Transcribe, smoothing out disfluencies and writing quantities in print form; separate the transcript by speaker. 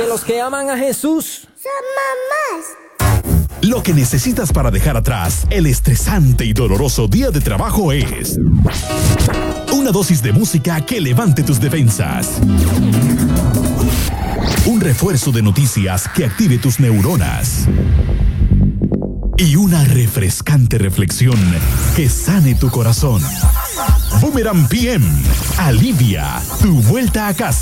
Speaker 1: los que aman a Jesús.
Speaker 2: Son mamás.
Speaker 3: Lo que necesitas para dejar atrás el estresante y doloroso día de trabajo es una dosis de música que levante tus defensas, un refuerzo de noticias que active tus neuronas y una refrescante reflexión que sane tu corazón. Boomerang PM alivia tu vuelta a casa.